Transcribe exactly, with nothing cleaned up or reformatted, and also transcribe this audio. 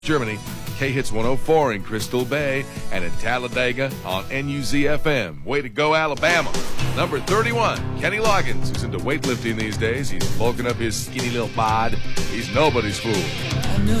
Germany, K-Hits one oh four in Crystal Bay, and in Talladega on N U Z F M. Way to go, Alabama. Number thirty-one, Kenny Loggins, who's into weightlifting these days. He's bulking up his skinny little bod. He's nobody's fool. I know